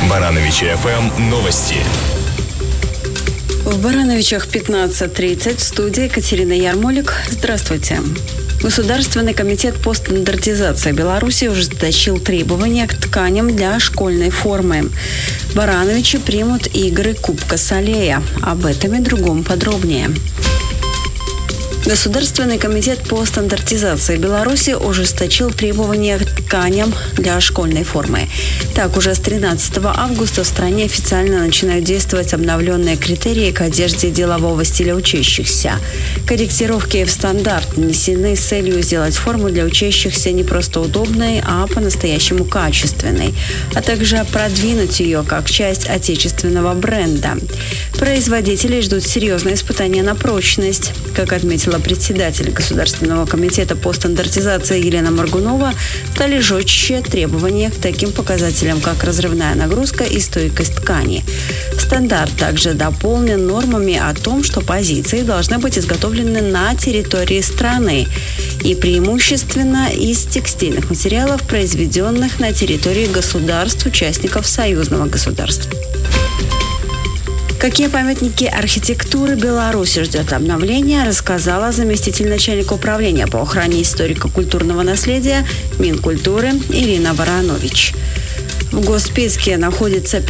Барановичи ФМ новости. В Барановичах 15:30 в студии Екатерина Ярмолик. Здравствуйте. Государственный комитет по стандартизации Беларуси ужесточил требования к тканям для школьной формы. Барановичи примут игры Кубка Салея. Об этом и другом подробнее. Государственный комитет по стандартизации Беларуси ужесточил требования к тканям для школьной формы. Так, уже с 13 августа в стране официально начинают действовать обновленные критерии к одежде делового стиля учащихся. Корректировки в стандарт внесены с целью сделать форму для учащихся не просто удобной, а по-настоящему качественной, а также продвинуть ее как часть отечественного бренда. Производители ждут серьезные испытания на прочность. Как отметила председатель Государственного комитета по стандартизации Елена Моргунова, стали жестче требования к таким показателям, как разрывная нагрузка и стойкость ткани. Стандарт также дополнен нормами о том, что позиции должны быть изготовлены на территории страны и преимущественно из текстильных материалов, произведенных на территории государств-участников союзного государства. Какие памятники архитектуры Беларуси ждет обновления, рассказала заместитель начальника управления по охране историко-культурного наследия Минкультуры Ирина Баранович. В госсписке находится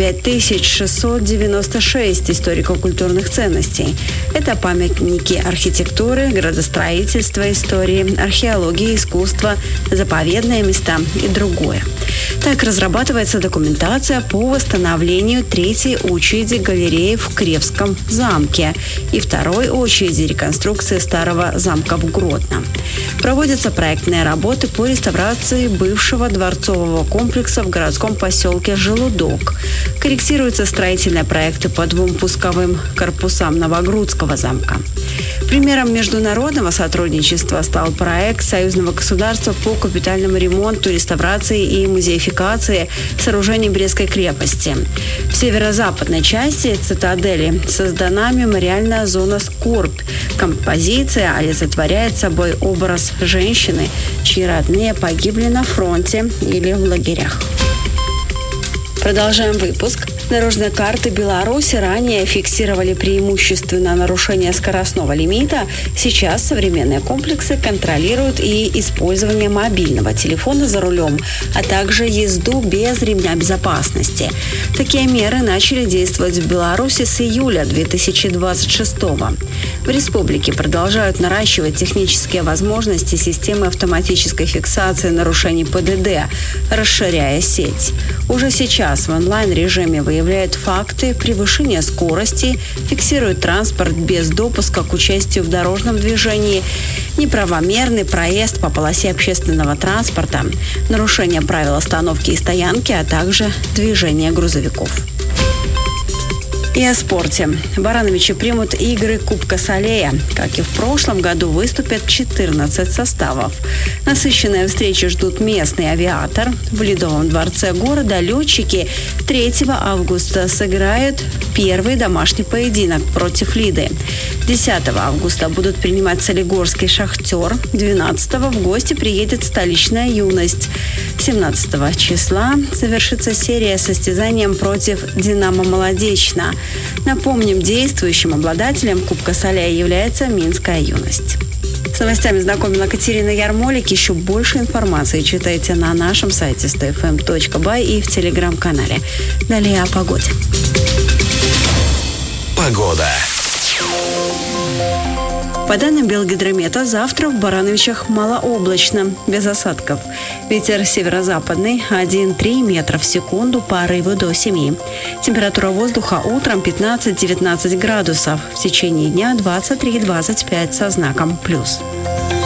5696 историко-культурных ценностей. Это памятники архитектуры, градостроительства, истории, археологии, искусства, заповедные места и другое. Так разрабатывается документация по восстановлению третьей очереди галереи в Кревском замке и второй очереди реконструкции старого замка в Гродно. Проводятся проектные работы по реставрации бывшего дворцового комплекса в городском поселке Желудок. Корректируются строительные проекты по 2 пусковым корпусам Новогрудского замка. Примером международного сотрудничества стал проект союзного государства по капитальному ремонту, реставрации и музеификации сооружений Брестской крепости. В северо-западной части цитадели создана мемориальная зона «Скорбь». Композиция олицетворяет собой образ женщины, чьи родные погибли на фронте или в лагерях. Продолжаем выпуск. Дорожные карты Беларуси ранее фиксировали преимущественно нарушение скоростного лимита. Сейчас современные комплексы контролируют и использование мобильного телефона за рулем, а также езду без ремня безопасности. Такие меры начали действовать в Беларуси с июля 2026 года. В республике продолжают наращивать технические возможности системы автоматической фиксации нарушений ПДД, расширяя сеть. Уже сейчас в онлайн-режиме выявляют факты превышения скорости, фиксируют транспорт без допуска к участию в дорожном движении, неправомерный проезд по полосе общественного транспорта, нарушение правил остановки и стоянки, а также движение грузовиков. И о спорте. Барановичи примут игры Кубка Салея. Как и в прошлом году, выступят 14 составов. Насыщенные встречи ждут местный авиатор. В Ледовом дворце города летчики 3 августа сыграют первый домашний поединок против Лиды. 10 августа будут принимать Солигорский «Шахтер». 12 в гости приедет столичная «Юность». 17 числа завершится серия состязанием против «Динамо Молодечно». Напомним, действующим обладателем Кубка Салея является Минская «Юность». С новостями знакомила Екатерина Ярмолик. Еще больше информации читайте на нашем сайте 100fm.by и в телеграм-канале. Далее о погоде. Погода. По данным Белгидромета, завтра в Барановичах малооблачно, без осадков. Ветер северо-западный 1,3 метра в секунду, порывы до 7. Температура воздуха утром 15-19 градусов. В течение дня 23-25 со знаком плюс.